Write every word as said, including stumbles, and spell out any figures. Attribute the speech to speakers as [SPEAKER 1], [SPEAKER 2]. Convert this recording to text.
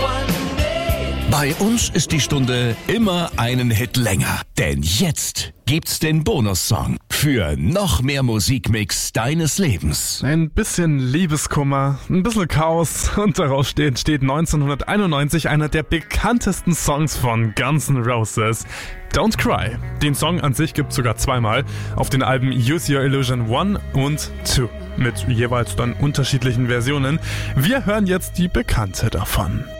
[SPEAKER 1] Bei uns ist die Stunde immer einen Hit länger. Denn jetzt gibt's den Bonussong für noch mehr Musikmix deines Lebens.
[SPEAKER 2] Ein bisschen Liebeskummer, ein bisschen Chaos und daraus steht, steht neunzehnhunderteinundneunzig einer der bekanntesten Songs von Guns N' Roses. Don't Cry. Den Song an sich gibt's sogar zweimal auf den Alben Use Your Illusion eins und zwei mit jeweils dann unterschiedlichen Versionen. Wir hören jetzt die bekannte davon.